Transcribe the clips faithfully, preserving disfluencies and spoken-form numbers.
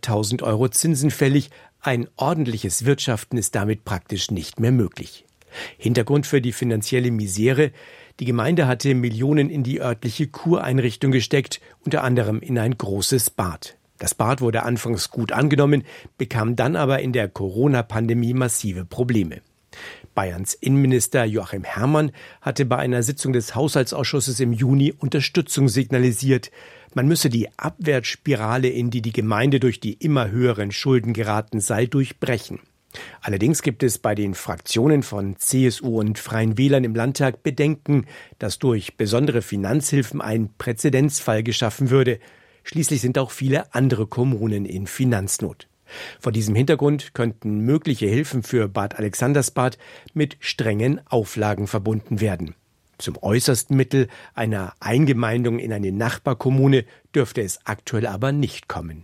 hunderttausend Euro Zinsen fällig. Ein ordentliches Wirtschaften ist damit praktisch nicht mehr möglich. Hintergrund für die finanzielle Misere: Die Gemeinde hatte Millionen in die örtliche Kureinrichtung gesteckt, unter anderem in ein großes Bad. Das Bad wurde anfangs gut angenommen, bekam dann aber in der Corona-Pandemie massive Probleme. Bayerns Innenminister Joachim Herrmann hatte bei einer Sitzung des Haushaltsausschusses im Juni Unterstützung signalisiert. Man müsse die Abwärtsspirale, in die die Gemeinde durch die immer höheren Schulden geraten sei, durchbrechen. Allerdings gibt es bei den Fraktionen von C S U und Freien Wählern im Landtag Bedenken, dass durch besondere Finanzhilfen ein Präzedenzfall geschaffen würde. Schließlich sind auch viele andere Kommunen in Finanznot. Vor diesem Hintergrund könnten mögliche Hilfen für Bad Alexandersbad mit strengen Auflagen verbunden werden. Zum äußersten Mittel einer Eingemeindung in eine Nachbarkommune dürfte es aktuell aber nicht kommen.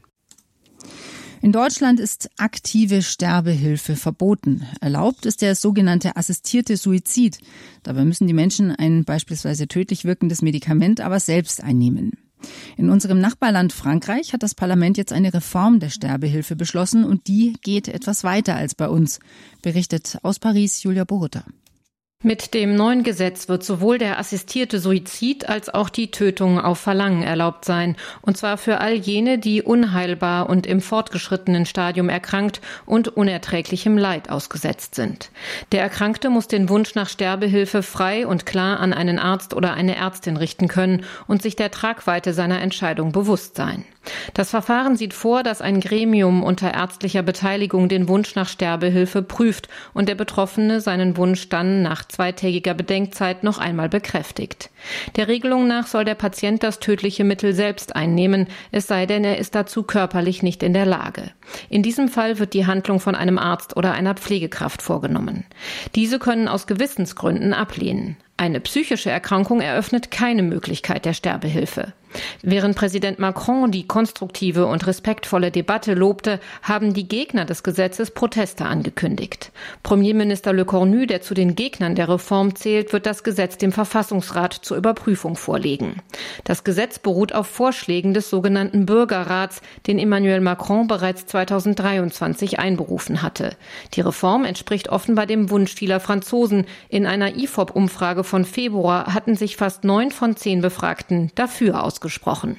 In Deutschland ist aktive Sterbehilfe verboten. Erlaubt ist der sogenannte assistierte Suizid. Dabei müssen die Menschen ein beispielsweise tödlich wirkendes Medikament aber selbst einnehmen. In unserem Nachbarland Frankreich hat das Parlament jetzt eine Reform der Sterbehilfe beschlossen und die geht etwas weiter als bei uns, berichtet aus Paris Julia Boruta. Mit dem neuen Gesetz wird sowohl der assistierte Suizid als auch die Tötung auf Verlangen erlaubt sein. Und zwar für all jene, die unheilbar und im fortgeschrittenen Stadium erkrankt und unerträglichem Leid ausgesetzt sind. Der Erkrankte muss den Wunsch nach Sterbehilfe frei und klar an einen Arzt oder eine Ärztin richten können und sich der Tragweite seiner Entscheidung bewusst sein. Das Verfahren sieht vor, dass ein Gremium unter ärztlicher Beteiligung den Wunsch nach Sterbehilfe prüft und der Betroffene seinen Wunsch dann nach zweitägiger Bedenkzeit noch einmal bekräftigt. Der Regelung nach soll der Patient das tödliche Mittel selbst einnehmen, es sei denn, er ist dazu körperlich nicht in der Lage. In diesem Fall wird die Handlung von einem Arzt oder einer Pflegekraft vorgenommen. Diese können aus Gewissensgründen ablehnen. Eine psychische Erkrankung eröffnet keine Möglichkeit der Sterbehilfe. Während Präsident Macron die konstruktive und respektvolle Debatte lobte, haben die Gegner des Gesetzes Proteste angekündigt. Premierminister Le Cornu, der zu den Gegnern der Reform zählt, wird das Gesetz dem Verfassungsrat zur Überprüfung vorlegen. Das Gesetz beruht auf Vorschlägen des sogenannten Bürgerrats, den Emmanuel Macron bereits zweitausenddreiundzwanzig einberufen hatte. Die Reform entspricht offenbar dem Wunsch vieler Franzosen. In einer I F O P-Umfrage von Februar hatten sich fast neun von zehn Befragten dafür ausgesprochen. gesprochen.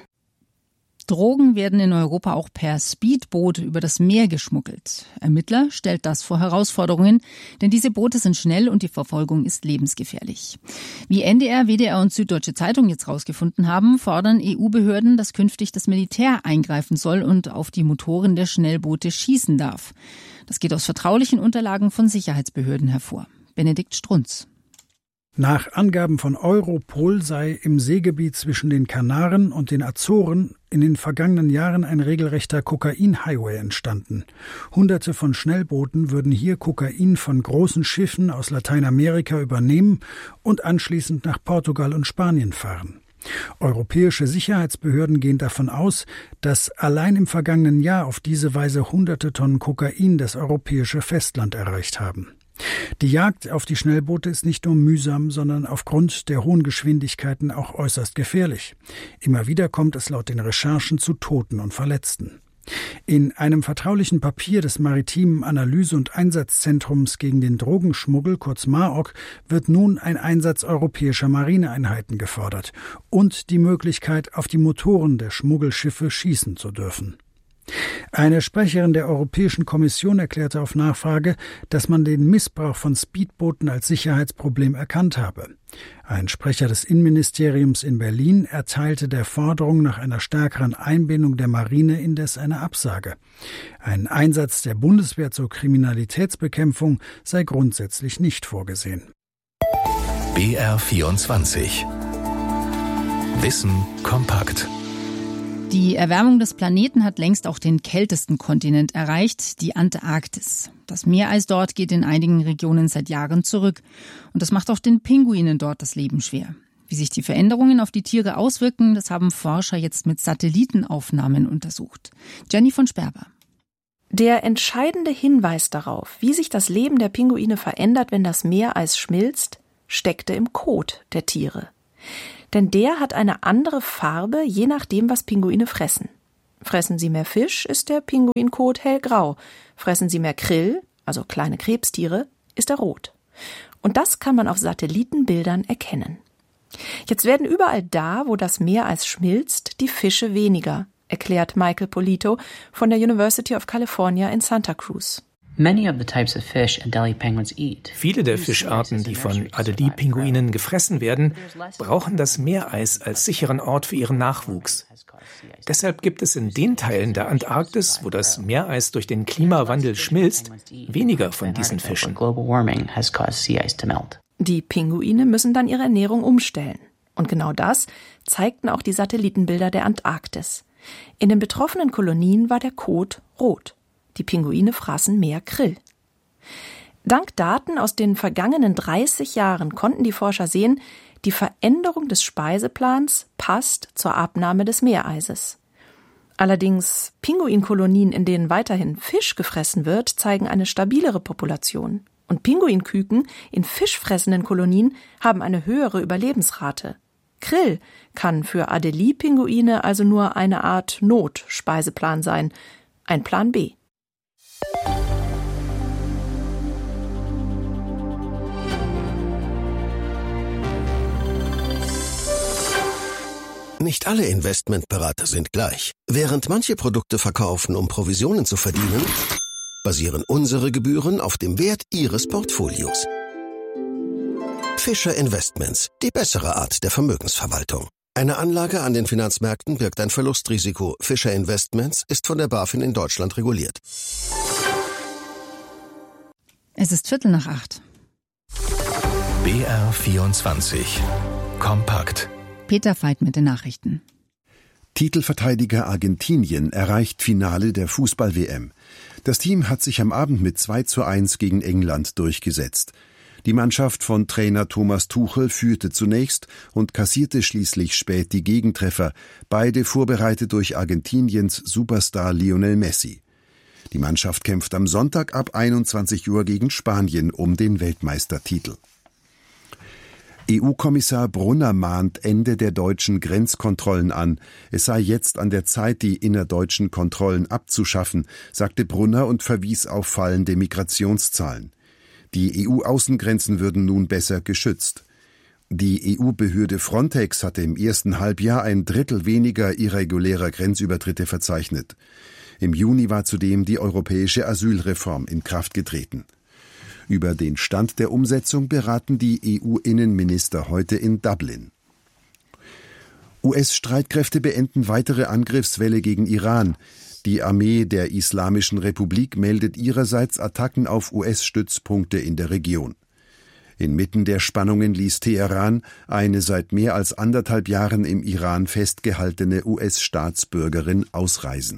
Drogen werden in Europa auch per Speedboot über das Meer geschmuggelt. Ermittler stellt das vor Herausforderungen, denn diese Boote sind schnell und die Verfolgung ist lebensgefährlich. Wie N D R, W D R und Süddeutsche Zeitung jetzt rausgefunden haben, fordern E U-Behörden, dass künftig das Militär eingreifen soll und auf die Motoren der Schnellboote schießen darf. Das geht aus vertraulichen Unterlagen von Sicherheitsbehörden hervor. Benedikt Strunz. Nach Angaben von Europol sei im Seegebiet zwischen den Kanaren und den Azoren in den vergangenen Jahren ein regelrechter Kokain-Highway entstanden. Hunderte von Schnellbooten würden hier Kokain von großen Schiffen aus Lateinamerika übernehmen und anschließend nach Portugal und Spanien fahren. Europäische Sicherheitsbehörden gehen davon aus, dass allein im vergangenen Jahr auf diese Weise hunderte Tonnen Kokain das europäische Festland erreicht haben. Die Jagd auf die Schnellboote ist nicht nur mühsam, sondern aufgrund der hohen Geschwindigkeiten auch äußerst gefährlich. Immer wieder kommt es laut den Recherchen zu Toten und Verletzten. In einem vertraulichen Papier des Maritimen Analyse- und Einsatzzentrums gegen den Drogenschmuggel, kurz MAOC, wird nun ein Einsatz europäischer Marineeinheiten gefordert und die Möglichkeit, auf die Motoren der Schmuggelschiffe schießen zu dürfen. Eine Sprecherin der Europäischen Kommission erklärte auf Nachfrage, dass man den Missbrauch von Speedbooten als Sicherheitsproblem erkannt habe. Ein Sprecher des Innenministeriums in Berlin erteilte der Forderung nach einer stärkeren Einbindung der Marine indes eine Absage. Ein Einsatz der Bundeswehr zur Kriminalitätsbekämpfung sei grundsätzlich nicht vorgesehen. B R vierundzwanzig. Wissen kompakt. Die Erwärmung des Planeten hat längst auch den kältesten Kontinent erreicht, die Antarktis. Das Meereis dort geht in einigen Regionen seit Jahren zurück. Und das macht auch den Pinguinen dort das Leben schwer. Wie sich die Veränderungen auf die Tiere auswirken, das haben Forscher jetzt mit Satellitenaufnahmen untersucht. Jenny von Sperber. Der entscheidende Hinweis darauf, wie sich das Leben der Pinguine verändert, wenn das Meereis schmilzt, steckte im Kot der Tiere. Denn der hat eine andere Farbe, je nachdem, was Pinguine fressen. Fressen Sie mehr Fisch, ist der Pinguinkot hellgrau. Fressen Sie mehr Krill, also kleine Krebstiere, ist er rot. Und das kann man auf Satellitenbildern erkennen. Jetzt werden überall da, wo das Meereis schmilzt, die Fische weniger, erklärt Michael Polito von der University of California in Santa Cruz. Viele der Fischarten, die von Adelie-Pinguinen gefressen werden, brauchen das Meereis als sicheren Ort für ihren Nachwuchs. Deshalb gibt es in den Teilen der Antarktis, wo das Meereis durch den Klimawandel schmilzt, weniger von diesen Fischen. Die Pinguine müssen dann ihre Ernährung umstellen. Und genau das zeigten auch die Satellitenbilder der Antarktis. In den betroffenen Kolonien war der Kot rot. Die Pinguine fraßen mehr Krill. Dank Daten aus den vergangenen dreißig Jahren konnten die Forscher sehen, die Veränderung des Speiseplans passt zur Abnahme des Meereises. Allerdings Pinguinkolonien, in denen weiterhin Fisch gefressen wird, zeigen eine stabilere Population. Und Pinguinküken in fischfressenden Kolonien haben eine höhere Überlebensrate. Krill kann für Adelie-Pinguine also nur eine Art Notspeiseplan sein, ein Plan B. Nicht alle Investmentberater sind gleich. Während manche Produkte verkaufen, um Provisionen zu verdienen, basieren unsere Gebühren auf dem Wert Ihres Portfolios. Fischer Investments, die bessere Art der Vermögensverwaltung. Eine Anlage an den Finanzmärkten birgt ein Verlustrisiko. Fischer Investments ist von der BaFin in Deutschland reguliert. Es ist Viertel nach acht. B R vierundzwanzig. Kompakt. Peter Veit mit den Nachrichten. Titelverteidiger Argentinien erreicht Finale der Fußball-W M. Das Team hat sich am Abend mit zwei zu eins gegen England durchgesetzt. Die Mannschaft von Trainer Thomas Tuchel führte zunächst und kassierte schließlich spät die Gegentreffer, beide vorbereitet durch Argentiniens Superstar Lionel Messi. Die Mannschaft kämpft am Sonntag ab einundzwanzig Uhr gegen Spanien um den Weltmeistertitel. E U-Kommissar Brunner mahnt Ende der deutschen Grenzkontrollen an. Es sei jetzt an der Zeit, die innerdeutschen Kontrollen abzuschaffen, sagte Brunner und verwies auf fallende Migrationszahlen. Die E U-Außengrenzen würden nun besser geschützt. Die E U-Behörde Frontex hatte im ersten Halbjahr ein Drittel weniger irregulärer Grenzübertritte verzeichnet. Im Juni war zudem die europäische Asylreform in Kraft getreten. Über den Stand der Umsetzung beraten die E U-Innenminister heute in Dublin. U S-Streitkräfte beenden weitere Angriffswelle gegen Iran. Die Armee der Islamischen Republik meldet ihrerseits Attacken auf U S-Stützpunkte in der Region. Inmitten der Spannungen ließ Teheran eine seit mehr als anderthalb Jahren im Iran festgehaltene U S-Staatsbürgerin ausreisen.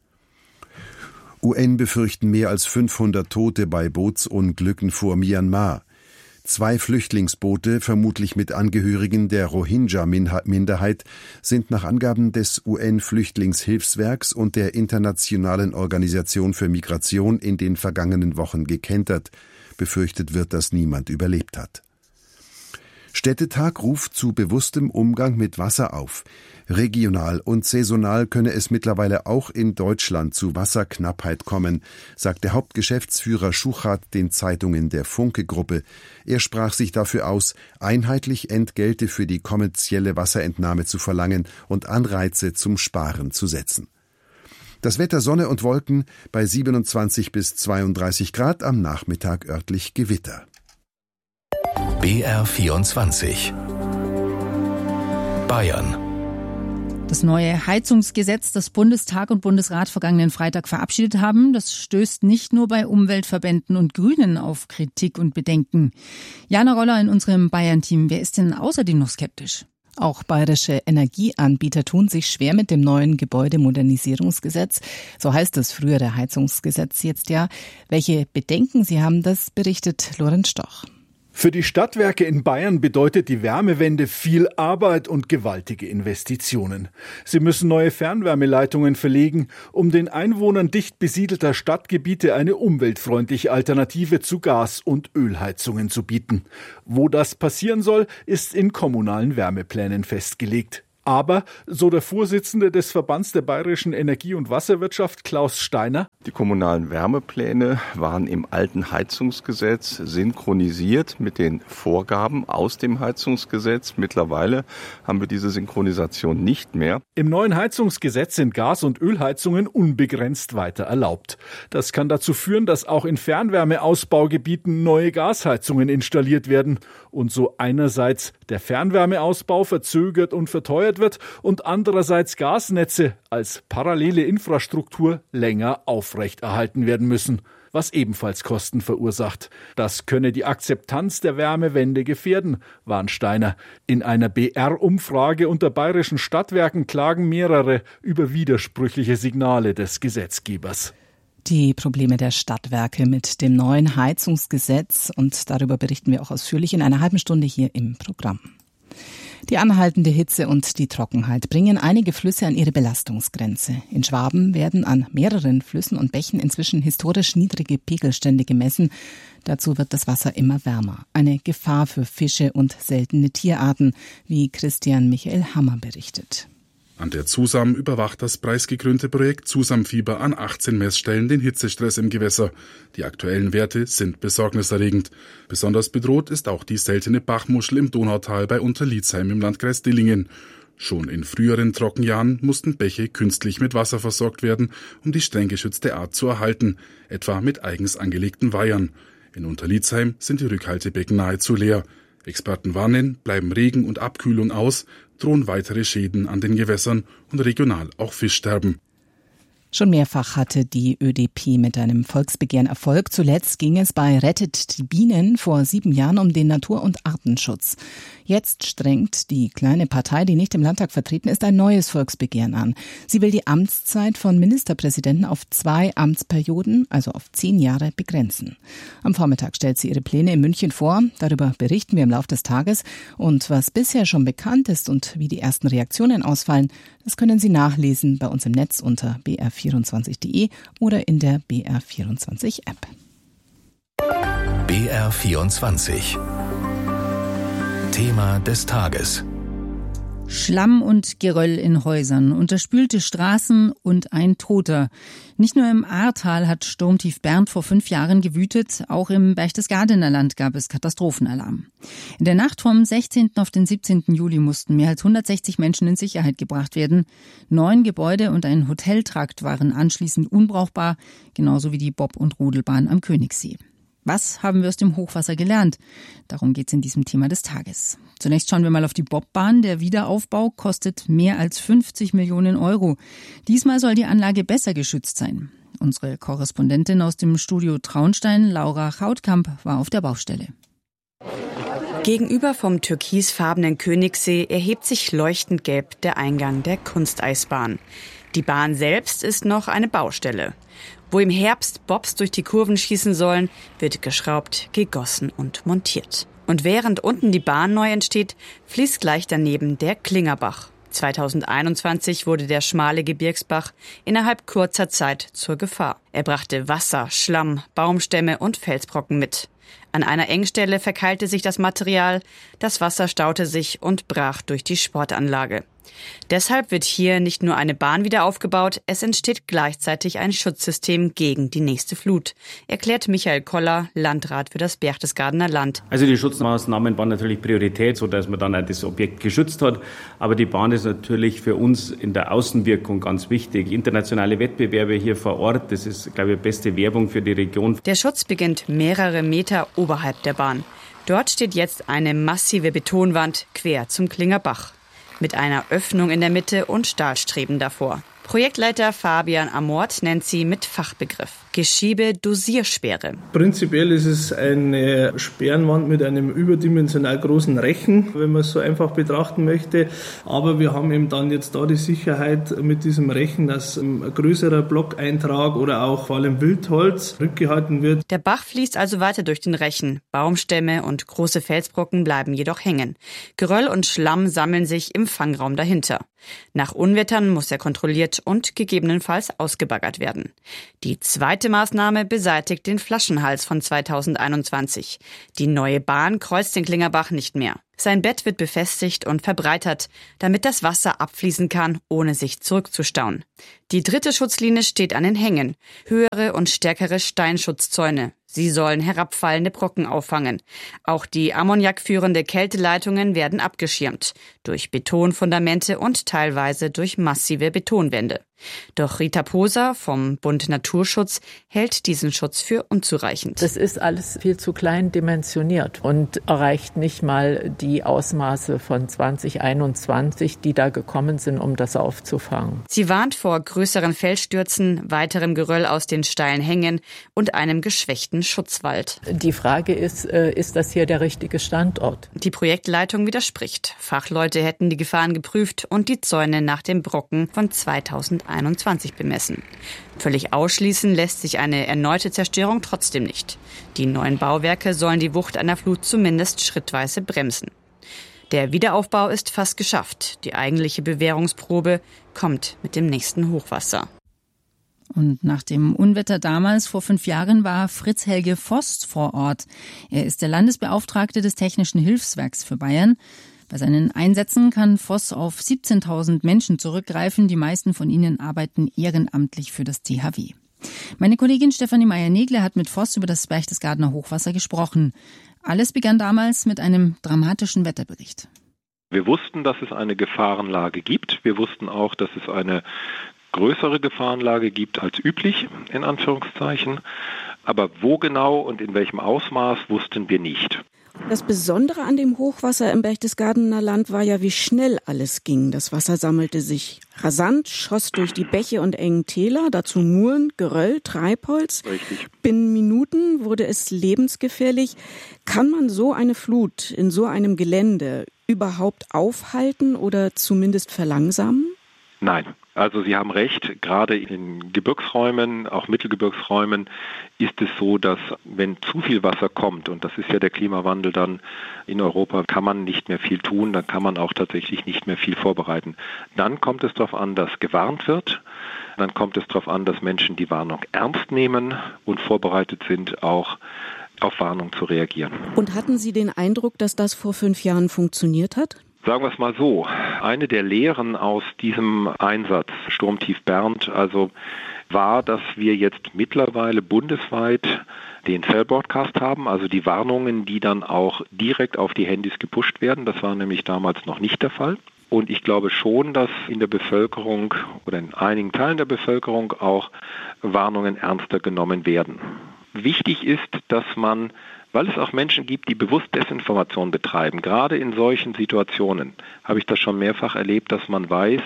U N befürchten mehr als fünfhundert Tote bei Bootsunglücken vor Myanmar. Zwei Flüchtlingsboote, vermutlich mit Angehörigen der Rohingya-Minderheit, sind nach Angaben des U N-Flüchtlingshilfswerks und der Internationalen Organisation für Migration in den vergangenen Wochen gekentert. Befürchtet wird, dass niemand überlebt hat. Städtetag ruft zu bewusstem Umgang mit Wasser auf. Regional und saisonal könne es mittlerweile auch in Deutschland zu Wasserknappheit kommen, sagte Hauptgeschäftsführer Schuchart den Zeitungen der Funke-Gruppe. Er sprach sich dafür aus, einheitlich Entgelte für die kommerzielle Wasserentnahme zu verlangen und Anreize zum Sparen zu setzen. Das Wetter Sonne und Wolken bei siebenundzwanzig bis zweiunddreißig Grad, am Nachmittag örtlich Gewitter. B R vierundzwanzig. Bayern. Das neue Heizungsgesetz, das Bundestag und Bundesrat vergangenen Freitag verabschiedet haben, das stößt nicht nur bei Umweltverbänden und Grünen auf Kritik und Bedenken. Jana Roller in unserem Bayern-Team, wer ist denn außerdem noch skeptisch? Auch bayerische Energieanbieter tun sich schwer mit dem neuen Gebäudemodernisierungsgesetz. So heißt das frühere Heizungsgesetz jetzt ja. Welche Bedenken sie haben, das berichtet Lorenz Stoch. Für die Stadtwerke in Bayern bedeutet die Wärmewende viel Arbeit und gewaltige Investitionen. Sie müssen neue Fernwärmeleitungen verlegen, um den Einwohnern dicht besiedelter Stadtgebiete eine umweltfreundliche Alternative zu Gas- und Ölheizungen zu bieten. Wo das passieren soll, ist in kommunalen Wärmeplänen festgelegt. Aber, so der Vorsitzende des Verbands der Bayerischen Energie- und Wasserwirtschaft, Klaus Steiner: Die kommunalen Wärmepläne waren im alten Heizungsgesetz synchronisiert mit den Vorgaben aus dem Heizungsgesetz. Mittlerweile haben wir diese Synchronisation nicht mehr. Im neuen Heizungsgesetz sind Gas- und Ölheizungen unbegrenzt weiter erlaubt. Das kann dazu führen, dass auch in Fernwärmeausbaugebieten neue Gasheizungen installiert werden und so einerseits der Fernwärmeausbau verzögert und verteuert wird und andererseits Gasnetze als parallele Infrastruktur länger aufrechterhalten werden müssen, was ebenfalls Kosten verursacht. Das könne die Akzeptanz der Wärmewende gefährden, warnt Steiner. In einer B R-Umfrage unter bayerischen Stadtwerken klagen mehrere über widersprüchliche Signale des Gesetzgebers. Die Probleme der Stadtwerke mit dem neuen Heizungsgesetz, und darüber berichten wir auch ausführlich in einer halben Stunde hier im Programm. Die anhaltende Hitze und die Trockenheit bringen einige Flüsse an ihre Belastungsgrenze. In Schwaben werden an mehreren Flüssen und Bächen inzwischen historisch niedrige Pegelstände gemessen. Dazu wird das Wasser immer wärmer. Eine Gefahr für Fische und seltene Tierarten, wie Christian Michael Hammer berichtet. An der ZUSAM überwacht das preisgekrönte Projekt ZUSAM-Fieber an achtzehn Messstellen den Hitzestress im Gewässer. Die aktuellen Werte sind besorgniserregend. Besonders bedroht ist auch die seltene Bachmuschel im Donautal bei Unterlietzheim im Landkreis Dillingen. Schon in früheren Trockenjahren mussten Bäche künstlich mit Wasser versorgt werden, um die streng geschützte Art zu erhalten, etwa mit eigens angelegten Weihern. In Unterlietzheim sind die Rückhaltebecken nahezu leer. Experten warnen, bleiben Regen und Abkühlung aus, drohen weitere Schäden an den Gewässern und regional auch Fischsterben. Schon mehrfach hatte die Ö D P mit einem Volksbegehren Erfolg. Zuletzt ging es bei Rettet die Bienen vor sieben Jahren um den Natur- und Artenschutz. Jetzt strengt die kleine Partei, die nicht im Landtag vertreten ist, ein neues Volksbegehren an. Sie will die Amtszeit von Ministerpräsidenten auf zwei Amtsperioden, also auf zehn Jahre, begrenzen. Am Vormittag stellt sie ihre Pläne in München vor. Darüber berichten wir im Laufe des Tages. Und was bisher schon bekannt ist und wie die ersten Reaktionen ausfallen, das können Sie nachlesen bei uns im Netz unter b r vierundzwanzig punkt d e oder in der B R vierundzwanzig App. B R vierundzwanzig. Thema des Tages. Schlamm und Geröll in Häusern, unterspülte Straßen und ein Toter. Nicht nur im Ahrtal hat Sturmtief Bernd vor fünf Jahren gewütet, auch im Berchtesgadener Land gab es Katastrophenalarm. In der Nacht vom sechzehnten auf den siebzehnten Juli mussten mehr als hundertsechzig Menschen in Sicherheit gebracht werden. Neun Gebäude und ein Hoteltrakt waren anschließend unbrauchbar, genauso wie die Bob- und Rodelbahn am Königssee. Was haben wir aus dem Hochwasser gelernt? Darum geht es in diesem Thema des Tages. Zunächst schauen wir mal auf die Bobbahn. Der Wiederaufbau kostet mehr als fünfzig Millionen Euro. Diesmal soll die Anlage besser geschützt sein. Unsere Korrespondentin aus dem Studio Traunstein, Laura Chautkamp, war auf der Baustelle. Gegenüber vom türkisfarbenen Königssee erhebt sich leuchtend gelb der Eingang der Kunsteisbahn. Die Bahn selbst ist noch eine Baustelle. Wo im Herbst Bobs durch die Kurven schießen sollen, wird geschraubt, gegossen und montiert. Und während unten die Bahn neu entsteht, fließt gleich daneben der Klingerbach. zweitausendeinundzwanzig wurde der schmale Gebirgsbach innerhalb kurzer Zeit zur Gefahr. Er brachte Wasser, Schlamm, Baumstämme und Felsbrocken mit. An einer Engstelle verkeilte sich das Material, das Wasser staute sich und brach durch die Sportanlage. Deshalb wird hier nicht nur eine Bahn wieder aufgebaut, es entsteht gleichzeitig ein Schutzsystem gegen die nächste Flut, erklärt Michael Koller, Landrat für das Berchtesgadener Land. Also die Schutzmaßnahmen waren natürlich Priorität, so dass man dann auch das Objekt geschützt hat. Aber die Bahn ist natürlich für uns in der Außenwirkung ganz wichtig. Internationale Wettbewerbe hier vor Ort, das ist, glaube ich, beste Werbung für die Region. Der Schutz beginnt mehrere Meter oberhalb der Bahn. Dort steht jetzt eine massive Betonwand quer zum Klingerbach, mit einer Öffnung in der Mitte und Stahlstreben davor. Projektleiter Fabian Amort nennt sie mit Fachbegriff Geschiebe-Dosiersperre. Prinzipiell ist es eine Sperrenwand mit einem überdimensional großen Rechen, wenn man es so einfach betrachten möchte. Aber wir haben eben dann jetzt da die Sicherheit mit diesem Rechen, dass ein größerer Blockeintrag oder auch vor allem Wildholz rückgehalten wird. Der Bach fließt also weiter durch den Rechen. Baumstämme und große Felsbrocken bleiben jedoch hängen. Geröll und Schlamm sammeln sich im Fangraum dahinter. Nach Unwettern muss er kontrolliert und gegebenenfalls ausgebaggert werden. Die zweite Maßnahme beseitigt den Flaschenhals von zweitausendeinundzwanzig. Die neue Bahn kreuzt den Klingerbach nicht mehr. Sein Bett wird befestigt und verbreitert, damit das Wasser abfließen kann, ohne sich zurückzustauen. Die dritte Schutzlinie steht an den Hängen. Höhere und stärkere Steinschutzzäune. Sie sollen herabfallende Brocken auffangen. Auch die ammoniakführende Kälteleitungen werden abgeschirmt. Durch Betonfundamente und teilweise durch massive Betonwände. Doch Rita Poser vom Bund Naturschutz hält diesen Schutz für unzureichend. Das ist alles viel zu klein dimensioniert und erreicht nicht mal die Ausmaße von zwanzig einundzwanzig, die da gekommen sind, um das aufzufangen. Sie warnt vor größeren Felsstürzen, weiterem Geröll aus den steilen Hängen und einem geschwächten Schutzwald. Die Frage ist, ist das hier der richtige Standort? Die Projektleitung widerspricht. Fachleute hätten die Gefahren geprüft und die Zäune nach dem Brocken von zweitausendeinundzwanzig bemessen. Völlig ausschließen lässt sich eine erneute Zerstörung trotzdem nicht. Die neuen Bauwerke sollen die Wucht einer Flut zumindest schrittweise bremsen. Der Wiederaufbau ist fast geschafft. Die eigentliche Bewährungsprobe kommt mit dem nächsten Hochwasser. Und nach dem Unwetter damals vor fünf Jahren war Fritz Helge Voß vor Ort. Er ist der Landesbeauftragte des Technischen Hilfswerks für Bayern. Bei seinen Einsätzen kann Voß auf siebzehntausend Menschen zurückgreifen. Die meisten von ihnen arbeiten ehrenamtlich für das T H W. Meine Kollegin Stefanie Meyer-Negle hat mit Voß über das Berchtesgadener Hochwasser gesprochen. Alles begann damals mit einem dramatischen Wetterbericht. Wir wussten, dass es eine Gefahrenlage gibt. Wir wussten auch, dass es eine größere Gefahrenlage gibt als üblich, in Anführungszeichen. Aber wo genau und in welchem Ausmaß wussten wir nicht. Das Besondere an dem Hochwasser im Berchtesgadener Land war ja, wie schnell alles ging. Das Wasser sammelte sich rasant, schoss durch die Bäche und engen Täler, dazu Muren, Geröll, Treibholz. Richtig. Binnen Minuten wurde es lebensgefährlich. Kann man so eine Flut in so einem Gelände überhaupt aufhalten oder zumindest verlangsamen? Nein. Also Sie haben recht, gerade in Gebirgsräumen, auch Mittelgebirgsräumen, ist es so, dass wenn zu viel Wasser kommt, und das ist ja der Klimawandel dann in Europa, kann man nicht mehr viel tun, dann kann man auch tatsächlich nicht mehr viel vorbereiten. Dann kommt es darauf an, dass gewarnt wird, dann kommt es darauf an, dass Menschen die Warnung ernst nehmen und vorbereitet sind, auch auf Warnung zu reagieren. Und hatten Sie den Eindruck, dass das vor fünf Jahren funktioniert hat? Sagen wir es mal so, eine der Lehren aus diesem Einsatz Sturmtief Bernd also war, dass wir jetzt mittlerweile bundesweit den Cell Broadcast haben, also die Warnungen, die dann auch direkt auf die Handys gepusht werden. Das war nämlich damals noch nicht der Fall. Und ich glaube schon, dass in der Bevölkerung oder in einigen Teilen der Bevölkerung auch Warnungen ernster genommen werden. Wichtig ist, dass man, weil es auch Menschen gibt, die bewusst Desinformation betreiben, gerade in solchen Situationen habe ich das schon mehrfach erlebt, dass man weiß,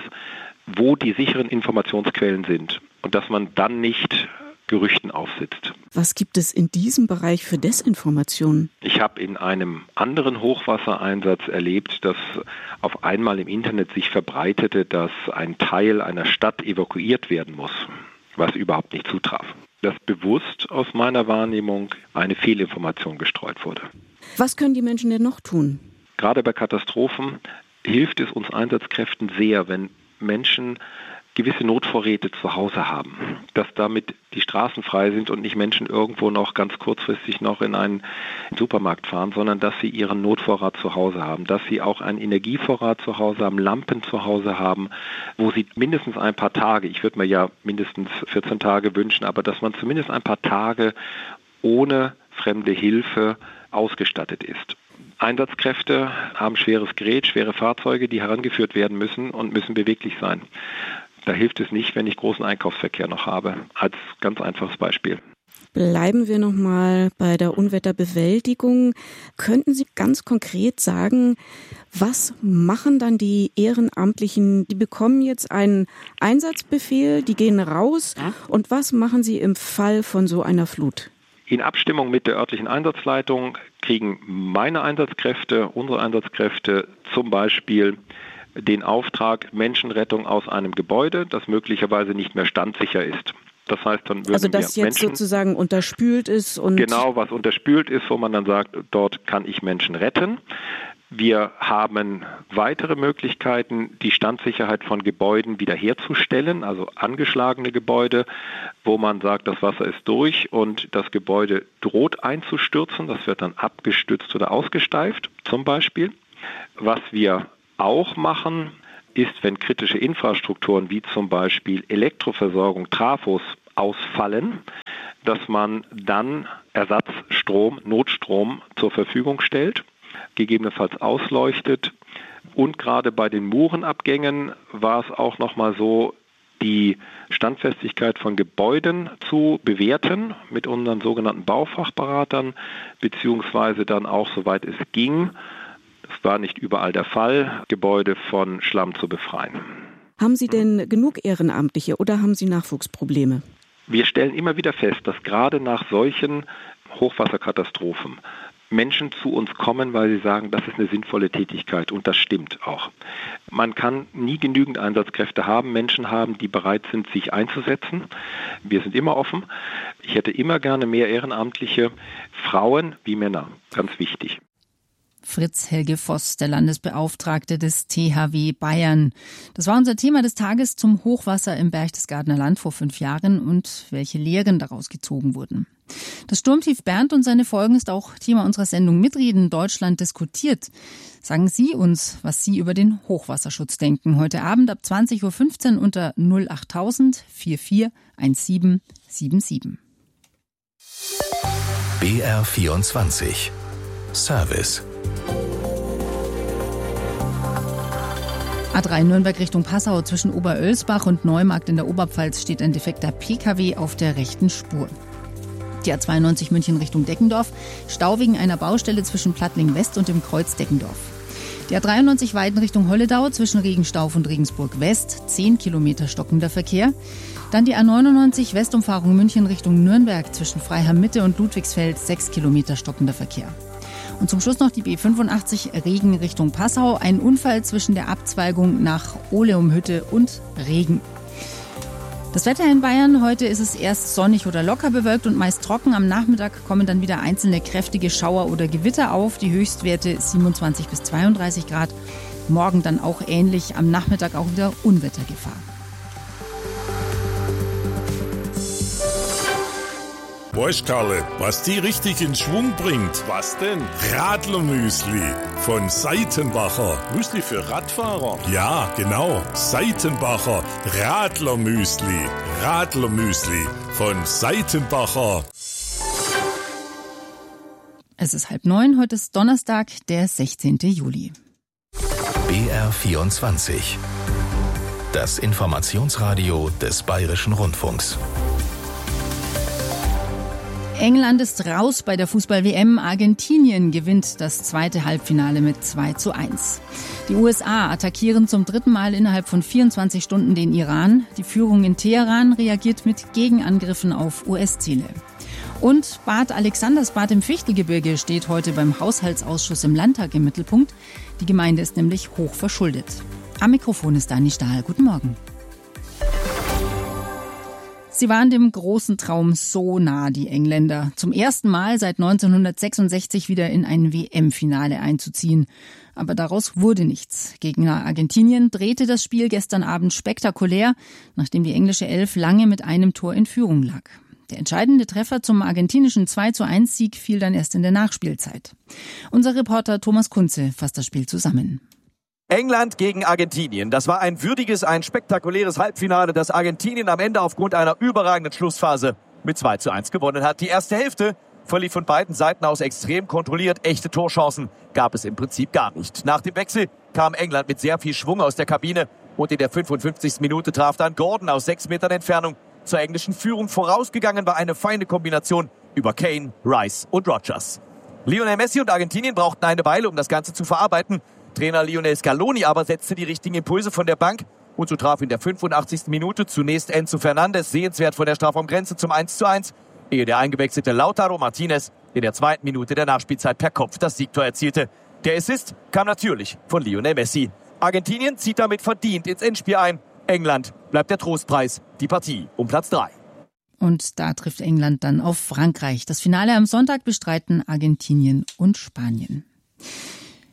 wo die sicheren Informationsquellen sind und dass man dann nicht Gerüchten aufsitzt. Was gibt es in diesem Bereich für Desinformation? Ich habe in einem anderen Hochwassereinsatz erlebt, dass auf einmal im Internet sich verbreitete, dass ein Teil einer Stadt evakuiert werden muss, was überhaupt nicht zutraf. Dass bewusst aus meiner Wahrnehmung eine Fehlinformation gestreut wurde. Was können die Menschen denn noch tun? Gerade bei Katastrophen hilft es uns Einsatzkräften sehr, wenn Menschen gewisse Notvorräte zu Hause haben, dass damit die Straßen frei sind und nicht Menschen irgendwo noch ganz kurzfristig noch in einen Supermarkt fahren, sondern dass sie ihren Notvorrat zu Hause haben, dass sie auch einen Energievorrat zu Hause haben, Lampen zu Hause haben, wo sie mindestens ein paar Tage, ich würde mir ja mindestens vierzehn Tage wünschen, aber dass man zumindest ein paar Tage ohne fremde Hilfe ausgestattet ist. Einsatzkräfte haben schweres Gerät, schwere Fahrzeuge, die herangeführt werden müssen und müssen beweglich sein. Da hilft es nicht, wenn ich großen Einkaufsverkehr noch habe, als ganz einfaches Beispiel. Bleiben wir noch mal bei der Unwetterbewältigung. Könnten Sie ganz konkret sagen, was machen dann die Ehrenamtlichen? Die bekommen jetzt einen Einsatzbefehl, die gehen raus. Und was machen sie im Fall von so einer Flut? In Abstimmung mit der örtlichen Einsatzleitung kriegen meine Einsatzkräfte, unsere Einsatzkräfte zum Beispiel den Auftrag Menschenrettung aus einem Gebäude, das möglicherweise nicht mehr standsicher ist. Das heißt, dann würden also das wir jetzt Menschen, sozusagen unterspült ist und genau, was unterspült ist, wo man dann sagt, dort kann ich Menschen retten. Wir haben weitere Möglichkeiten, die Standsicherheit von Gebäuden wiederherzustellen, also angeschlagene Gebäude, wo man sagt, das Wasser ist durch und das Gebäude droht einzustürzen. Das wird dann abgestützt oder ausgesteift zum Beispiel. Was wir auch machen, ist, wenn kritische Infrastrukturen wie zum Beispiel Elektroversorgung, Trafos ausfallen, dass man dann Ersatzstrom, Notstrom zur Verfügung stellt, gegebenenfalls ausleuchtet. Und gerade bei den Murenabgängen war es auch nochmal so, die Standfestigkeit von Gebäuden zu bewerten mit unseren sogenannten Baufachberatern, beziehungsweise dann auch, soweit es ging, das war nicht überall der Fall, Gebäude von Schlamm zu befreien. Haben Sie denn genug Ehrenamtliche oder haben Sie Nachwuchsprobleme? Wir stellen immer wieder fest, dass gerade nach solchen Hochwasserkatastrophen Menschen zu uns kommen, weil sie sagen, das ist eine sinnvolle Tätigkeit und das stimmt auch. Man kann nie genügend Einsatzkräfte haben, Menschen haben, die bereit sind, sich einzusetzen. Wir sind immer offen. Ich hätte immer gerne mehr Ehrenamtliche, Frauen wie Männer, ganz wichtig. Fritz Helge Voss, der Landesbeauftragte des T H W Bayern. Das war unser Thema des Tages zum Hochwasser im Berchtesgadener Land vor fünf Jahren und welche Lehren daraus gezogen wurden. Das Sturmtief Bernd und seine Folgen ist auch Thema unserer Sendung Mitreden Deutschland diskutiert. Sagen Sie uns, was Sie über den Hochwasserschutz denken. Heute Abend ab zwanzig Uhr fünfzehn unter null achttausend vierundvierzig siebzehn siebenundsiebzig. B R vierundzwanzig Service. A drei Nürnberg Richtung Passau zwischen Oberölsbach und Neumarkt in der Oberpfalz steht ein defekter P K W auf der rechten Spur. Die A zweiundneunzig München Richtung Deckendorf, Stau wegen einer Baustelle zwischen Plattling West und dem Kreuz Deckendorf. Die A dreiundneunzig Weiden Richtung Holledau zwischen Regenstauf und Regensburg West, zehn Kilometer stockender Verkehr. Dann die A neunundneunzig Westumfahrung München Richtung Nürnberg zwischen Freiham Mitte und Ludwigsfeld, sechs Kilometer stockender Verkehr. Und zum Schluss noch die B fünfundachtzig Regen Richtung Passau. Ein Unfall zwischen der Abzweigung nach Oleumhütte und Regen. Das Wetter in Bayern, heute ist es erst sonnig oder locker bewölkt und meist trocken. Am Nachmittag kommen dann wieder einzelne kräftige Schauer oder Gewitter auf. Die Höchstwerte siebenundzwanzig bis zweiunddreißig Grad. Morgen dann auch ähnlich, am Nachmittag auch wieder Unwettergefahr. Weißt Karle, was die richtig in Schwung bringt? Was denn? Radlermüsli von Seitenbacher. Müsli für Radfahrer? Ja, genau. Seitenbacher Radlermüsli. Radlermüsli von Seitenbacher. Es ist halb neun, heute ist Donnerstag, der sechzehnten Juli. B R vierundzwanzig. Das Informationsradio des Bayerischen Rundfunks. England ist raus bei der Fußball-W M. Argentinien gewinnt das zweite Halbfinale mit zwei zu eins. Die U S A attackieren zum dritten Mal innerhalb von vierundzwanzig Stunden den Iran. Die Führung in Teheran reagiert mit Gegenangriffen auf U S-Ziele. Und Bad Alexandersbad im Fichtelgebirge steht heute beim Haushaltsausschuss im Landtag im Mittelpunkt. Die Gemeinde ist nämlich hoch verschuldet. Am Mikrofon ist Dani Stahl. Guten Morgen. Sie waren dem großen Traum so nah, die Engländer. Zum ersten Mal seit neunzehnhundertsechsundsechzig wieder in ein W M-Finale einzuziehen. Aber daraus wurde nichts. Gegner Argentinien drehte das Spiel gestern Abend spektakulär, nachdem die englische Elf lange mit einem Tor in Führung lag. Der entscheidende Treffer zum argentinischen zwei zu eins Sieg fiel dann erst in der Nachspielzeit. Unser Reporter Thomas Kunze fasst das Spiel zusammen. England gegen Argentinien. Das war ein würdiges, ein spektakuläres Halbfinale, das Argentinien am Ende aufgrund einer überragenden Schlussphase mit zwei zu eins gewonnen hat. Die erste Hälfte verlief von beiden Seiten aus extrem kontrolliert. Echte Torchancen gab es im Prinzip gar nicht. Nach dem Wechsel kam England mit sehr viel Schwung aus der Kabine und in der fünfundfünfzigsten Minute traf dann Gordon aus sechs Metern Entfernung zur englischen Führung. Vorausgegangen war eine feine Kombination über Kane, Rice und Rodgers. Lionel Messi und Argentinien brauchten eine Weile, um das Ganze zu verarbeiten. Trainer Lionel Scaloni aber setzte die richtigen Impulse von der Bank und so traf in der fünfundachtzigsten Minute zunächst Enzo Fernandes sehenswert von der Strafraumgrenze zum eins zu eins, ehe der eingewechselte Lautaro Martinez in der zweiten Minute der Nachspielzeit per Kopf das Siegtor erzielte. Der Assist kam natürlich von Lionel Messi. Argentinien zieht damit verdient ins Endspiel ein. England bleibt der Trostpreis, die Partie um Platz drei. Und da trifft England dann auf Frankreich. Das Finale am Sonntag bestreiten Argentinien und Spanien.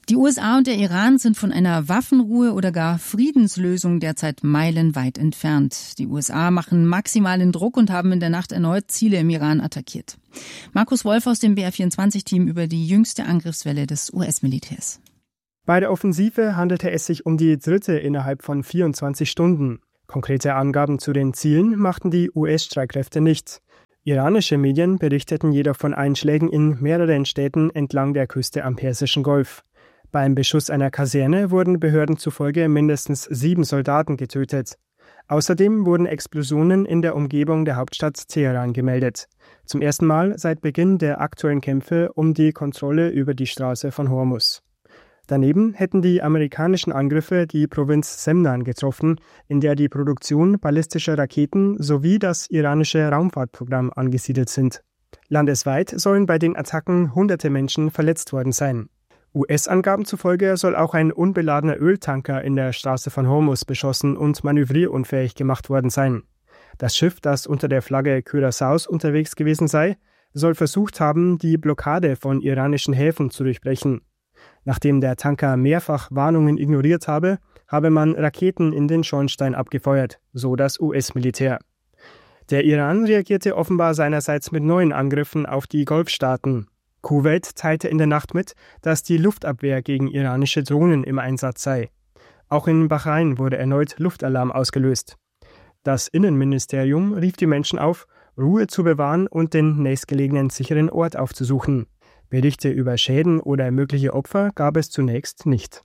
Die U S A und der Iran sind von einer Waffenruhe oder gar Friedenslösung derzeit meilenweit entfernt. Die U S A machen maximalen Druck und haben in der Nacht erneut Ziele im Iran attackiert. Markus Wolf aus dem B R vierundzwanzig-Team über die jüngste Angriffswelle des U S-Militärs. Bei der Offensive handelte es sich um die dritte innerhalb von vierundzwanzig Stunden. Konkrete Angaben zu den Zielen machten die U S-Streitkräfte nicht. Iranische Medien berichteten jedoch von Einschlägen in mehreren Städten entlang der Küste am Persischen Golf. Beim Beschuss einer Kaserne wurden Behörden zufolge mindestens sieben Soldaten getötet. Außerdem wurden Explosionen in der Umgebung der Hauptstadt Teheran gemeldet. Zum ersten Mal seit Beginn der aktuellen Kämpfe um die Kontrolle über die Straße von Hormuz. Daneben hätten die amerikanischen Angriffe die Provinz Semnan getroffen, in der die Produktion ballistischer Raketen sowie das iranische Raumfahrtprogramm angesiedelt sind. Landesweit sollen bei den Attacken hunderte Menschen verletzt worden sein. U S-Angaben zufolge soll auch ein unbeladener Öltanker in der Straße von Hormuz beschossen und manövrierunfähig gemacht worden sein. Das Schiff, das unter der Flagge Curaçaos unterwegs gewesen sei, soll versucht haben, die Blockade von iranischen Häfen zu durchbrechen. Nachdem der Tanker mehrfach Warnungen ignoriert habe, habe man Raketen in den Schornstein abgefeuert, so das U S-Militär. Der Iran reagierte offenbar seinerseits mit neuen Angriffen auf die Golfstaaten. Kuwait teilte in der Nacht mit, dass die Luftabwehr gegen iranische Drohnen im Einsatz sei. Auch in Bahrain wurde erneut Luftalarm ausgelöst. Das Innenministerium rief die Menschen auf, Ruhe zu bewahren und den nächstgelegenen sicheren Ort aufzusuchen. Berichte über Schäden oder mögliche Opfer gab es zunächst nicht.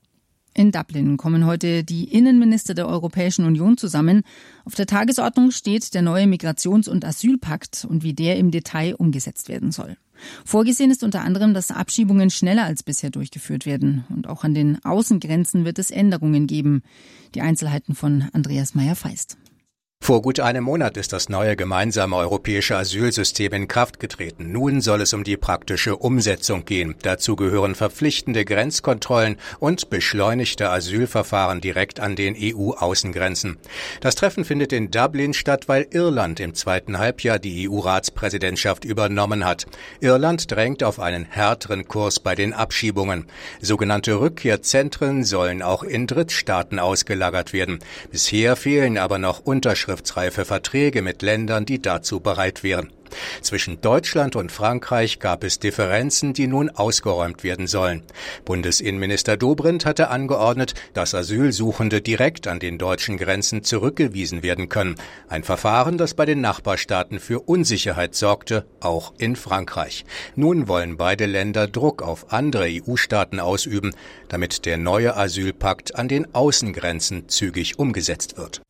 In Dublin kommen heute die Innenminister der Europäischen Union zusammen. Auf der Tagesordnung steht der neue Migrations- und Asylpakt und wie der im Detail umgesetzt werden soll. Vorgesehen ist unter anderem, dass Abschiebungen schneller als bisher durchgeführt werden. Und auch an den Außengrenzen wird es Änderungen geben. Die Einzelheiten von Andreas Meyer-Feist. Vor gut einem Monat ist das neue gemeinsame europäische Asylsystem in Kraft getreten. Nun soll es um die praktische Umsetzung gehen. Dazu gehören verpflichtende Grenzkontrollen und beschleunigte Asylverfahren direkt an den E U-Außengrenzen. Das Treffen findet in Dublin statt, weil Irland im zweiten Halbjahr die E U-Ratspräsidentschaft übernommen hat. Irland drängt auf einen härteren Kurs bei den Abschiebungen. Sogenannte Rückkehrzentren sollen auch in Drittstaaten ausgelagert werden. Bisher fehlen aber noch Unterschriften. Unterschriftsreife Verträge mit Ländern, die dazu bereit wären. Zwischen Deutschland und Frankreich gab es Differenzen, die nun ausgeräumt werden sollen. Bundesinnenminister Dobrindt hatte angeordnet, dass Asylsuchende direkt an den deutschen Grenzen zurückgewiesen werden können. Ein Verfahren, das bei den Nachbarstaaten für Unsicherheit sorgte, auch in Frankreich. Nun wollen beide Länder Druck auf andere E U-Staaten ausüben, damit der neue Asylpakt an den Außengrenzen zügig umgesetzt wird.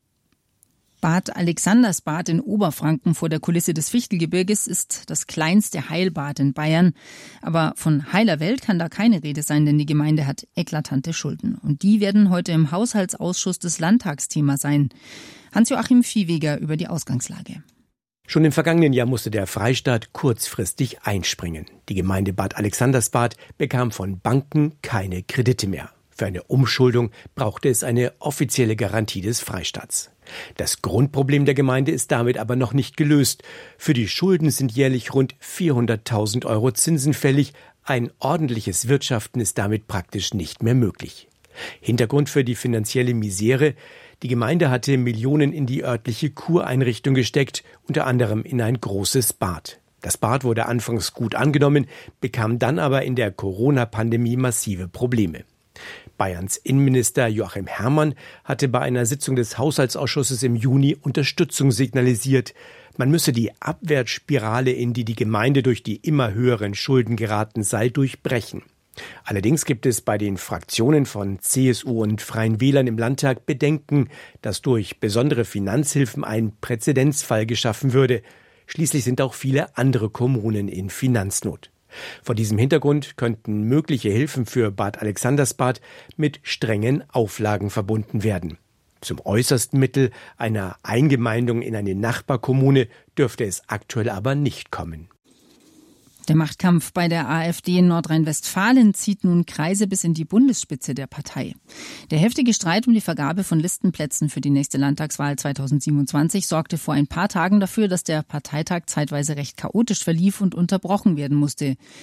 Bad Alexandersbad in Oberfranken vor der Kulisse des Fichtelgebirges ist das kleinste Heilbad in Bayern. Aber von heiler Welt kann da keine Rede sein, denn die Gemeinde hat eklatante Schulden. Und die werden heute im Haushaltsausschuss des Landtags Thema sein. Hans-Joachim Viehweger über die Ausgangslage. Schon im vergangenen Jahr musste der Freistaat kurzfristig einspringen. Die Gemeinde Bad Alexandersbad bekam von Banken keine Kredite mehr. Für eine Umschuldung brauchte es eine offizielle Garantie des Freistaats. Das Grundproblem der Gemeinde ist damit aber noch nicht gelöst. Für die Schulden sind jährlich rund vierhunderttausend Euro Zinsen fällig. Ein ordentliches Wirtschaften ist damit praktisch nicht mehr möglich. Hintergrund für die finanzielle Misere: Die Gemeinde hatte Millionen in die örtliche Kureinrichtung gesteckt, unter anderem in ein großes Bad. Das Bad wurde anfangs gut angenommen, bekam dann aber in der Corona-Pandemie massive Probleme. Bayerns Innenminister Joachim Herrmann hatte bei einer Sitzung des Haushaltsausschusses im Juni Unterstützung signalisiert. Man müsse die Abwärtsspirale, in die die Gemeinde durch die immer höheren Schulden geraten sei, durchbrechen. Allerdings gibt es bei den Fraktionen von C S U und Freien Wählern im Landtag Bedenken, dass durch besondere Finanzhilfen ein Präzedenzfall geschaffen würde. Schließlich sind auch viele andere Kommunen in Finanznot. Vor diesem Hintergrund könnten mögliche Hilfen für Bad Alexandersbad mit strengen Auflagen verbunden werden. Zum äußersten Mittel einer Eingemeindung in eine Nachbarkommune dürfte es aktuell aber nicht kommen. Der Machtkampf bei der AfD in Nordrhein-Westfalen zieht nun Kreise bis in die Bundesspitze der Partei. Der heftige Streit um die Vergabe von Listenplätzen für die nächste Landtagswahl zweitausendsiebenundzwanzig sorgte vor ein paar Tagen dafür, dass der Parteitag zeitweise recht chaotisch verlief und unterbrochen werden musste.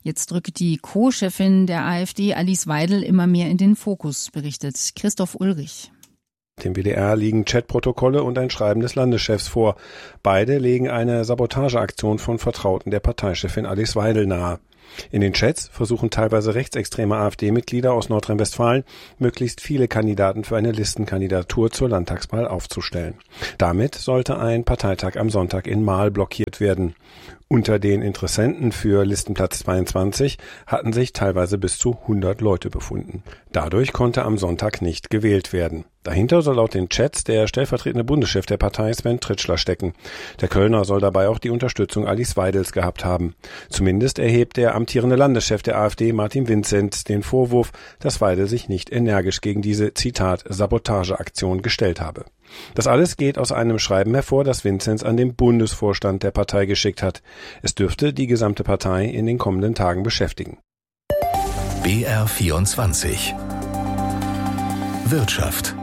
Jetzt rückt die Co-Chefin der AfD, Alice Weidel, immer mehr in den Fokus, berichtet Christoph Ulrich. Dem W D R liegen Chatprotokolle und ein Schreiben des Landeschefs vor. Beide legen eine Sabotageaktion von Vertrauten der Parteichefin Alice Weidel nahe. In den Chats versuchen teilweise rechtsextreme AfD-Mitglieder aus Nordrhein-Westfalen, möglichst viele Kandidaten für eine Listenkandidatur zur Landtagswahl aufzustellen. Damit sollte ein Parteitag am Sonntag in Marl blockiert werden. Unter den Interessenten für Listenplatz zweiundzwanzig hatten sich teilweise bis zu hundert Leute befunden. Dadurch konnte am Sonntag nicht gewählt werden. Dahinter soll laut den Chats der stellvertretende Bundeschef der Partei Sven Tritschler stecken. Der Kölner soll dabei auch die Unterstützung Alice Weidels gehabt haben. Zumindest erhebt der amtierende Landeschef der AfD Martin Vinzenz den Vorwurf, dass Weidel sich nicht energisch gegen diese, Zitat, Sabotageaktion gestellt habe. Das alles geht aus einem Schreiben hervor, das Vinzenz an den Bundesvorstand der Partei geschickt hat. Es dürfte die gesamte Partei in den kommenden Tagen beschäftigen. B R vierundzwanzig Wirtschaft.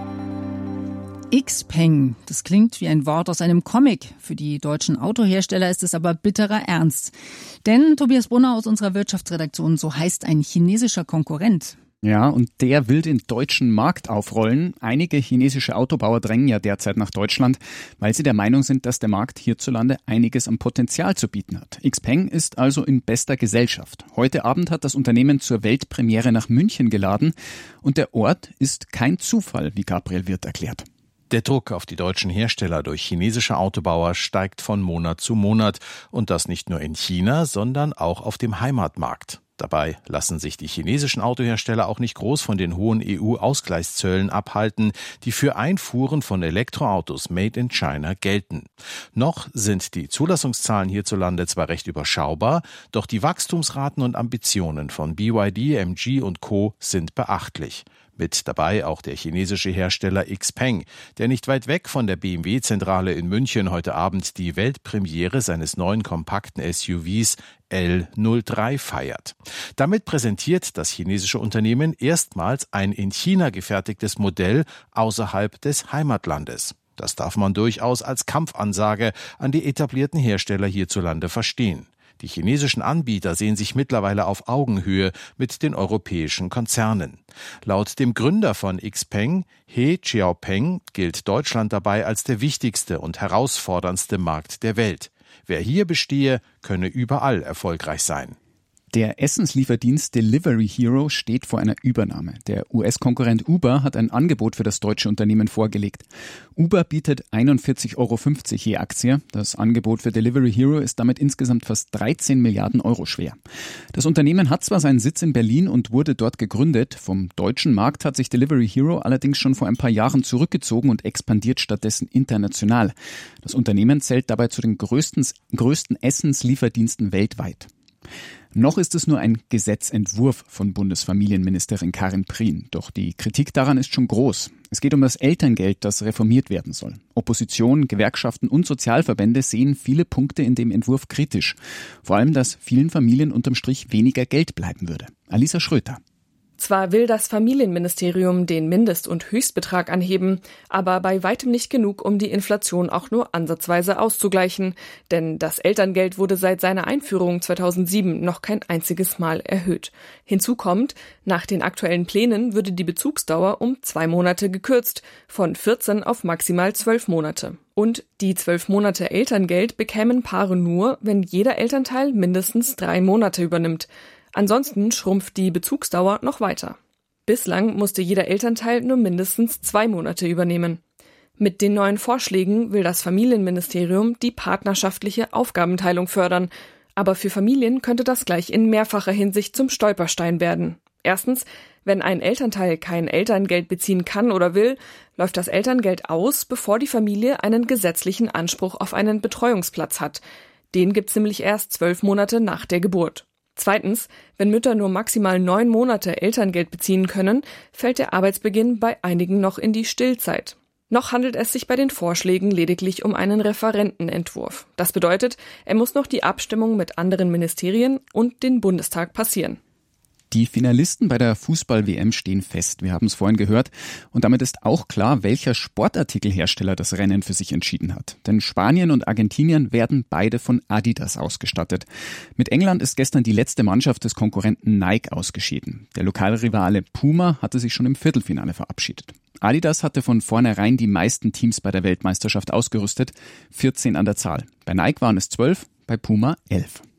Xpeng, das klingt wie ein Wort aus einem Comic. Für die deutschen Autohersteller ist es aber bitterer Ernst. Denn Tobias Brunner aus unserer Wirtschaftsredaktion, so heißt ein chinesischer Konkurrent. Ja, und der will den deutschen Markt aufrollen. Einige chinesische Autobauer drängen ja derzeit nach Deutschland, weil sie der Meinung sind, dass der Markt hierzulande einiges an Potenzial zu bieten hat. Xpeng ist also in bester Gesellschaft. Heute Abend hat das Unternehmen zur Weltpremiere nach München geladen. Und der Ort ist kein Zufall, wie Gabriel Wirth erklärt. Der Druck auf die deutschen Hersteller durch chinesische Autobauer steigt von Monat zu Monat. Und das nicht nur in China, sondern auch auf dem Heimatmarkt. Dabei lassen sich die chinesischen Autohersteller auch nicht groß von den hohen E U-Ausgleichszöllen abhalten, die für Einfuhren von Elektroautos made in China gelten. Noch sind die Zulassungszahlen hierzulande zwar recht überschaubar, doch die Wachstumsraten und Ambitionen von B Y D, M G und Co. sind beachtlich. Mit dabei auch der chinesische Hersteller Xpeng, der nicht weit weg von der B M W-Zentrale in München heute Abend die Weltpremiere seines neuen kompakten S U Vs L null drei feiert. Damit präsentiert das chinesische Unternehmen erstmals ein in China gefertigtes Modell außerhalb des Heimatlandes. Das darf man durchaus als Kampfansage an die etablierten Hersteller hierzulande verstehen. Die chinesischen Anbieter sehen sich mittlerweile auf Augenhöhe mit den europäischen Konzernen. Laut dem Gründer von Xpeng, He Xiaopeng, gilt Deutschland dabei als der wichtigste und herausforderndste Markt der Welt. Wer hier bestehe, könne überall erfolgreich sein. Der Essenslieferdienst Delivery Hero steht vor einer Übernahme. Der U S-Konkurrent Uber hat ein Angebot für das deutsche Unternehmen vorgelegt. Uber bietet einundvierzig Euro fünfzig je Aktie. Das Angebot für Delivery Hero ist damit insgesamt fast dreizehn Milliarden Euro schwer. Das Unternehmen hat zwar seinen Sitz in Berlin und wurde dort gegründet. Vom deutschen Markt hat sich Delivery Hero allerdings schon vor ein paar Jahren zurückgezogen und expandiert stattdessen international. Das Unternehmen zählt dabei zu den größten, größten Essenslieferdiensten weltweit. Noch ist es nur ein Gesetzentwurf von Bundesfamilienministerin Karin Prien. Doch die Kritik daran ist schon groß. Es geht um das Elterngeld, das reformiert werden soll. Opposition, Gewerkschaften und Sozialverbände sehen viele Punkte in dem Entwurf kritisch. Vor allem, dass vielen Familien unterm Strich weniger Geld bleiben würde. Alisa Schröter. Zwar will das Familienministerium den Mindest- und Höchstbetrag anheben, aber bei weitem nicht genug, um die Inflation auch nur ansatzweise auszugleichen. Denn das Elterngeld wurde seit seiner Einführung zweitausendsieben noch kein einziges Mal erhöht. Hinzu kommt, nach den aktuellen Plänen würde die Bezugsdauer um zwei Monate gekürzt, von vierzehn auf maximal zwölf Monate. Und die zwölf Monate Elterngeld bekämen Paare nur, wenn jeder Elternteil mindestens drei Monate übernimmt. Ansonsten schrumpft die Bezugsdauer noch weiter. Bislang musste jeder Elternteil nur mindestens zwei Monate übernehmen. Mit den neuen Vorschlägen will das Familienministerium die partnerschaftliche Aufgabenteilung fördern. Aber für Familien könnte das gleich in mehrfacher Hinsicht zum Stolperstein werden. Erstens, wenn ein Elternteil kein Elterngeld beziehen kann oder will, läuft das Elterngeld aus, bevor die Familie einen gesetzlichen Anspruch auf einen Betreuungsplatz hat. Den gibt's nämlich erst zwölf Monate nach der Geburt. Zweitens, wenn Mütter nur maximal neun Monate Elterngeld beziehen können, fällt der Arbeitsbeginn bei einigen noch in die Stillzeit. Noch handelt es sich bei den Vorschlägen lediglich um einen Referentenentwurf. Das bedeutet, er muss noch die Abstimmung mit anderen Ministerien und den Bundestag passieren. Die Finalisten bei der Fußball-W M stehen fest. Wir haben es vorhin gehört. Und damit ist auch klar, welcher Sportartikelhersteller das Rennen für sich entschieden hat. Denn Spanien und Argentinien werden beide von Adidas ausgestattet. Mit England ist gestern die letzte Mannschaft des Konkurrenten Nike ausgeschieden. Der Lokalrivale Puma hatte sich schon im Viertelfinale verabschiedet. Adidas hatte von vornherein die meisten Teams bei der Weltmeisterschaft ausgerüstet, vierzehn an der Zahl. Bei Nike waren es zwölf, bei Puma elf.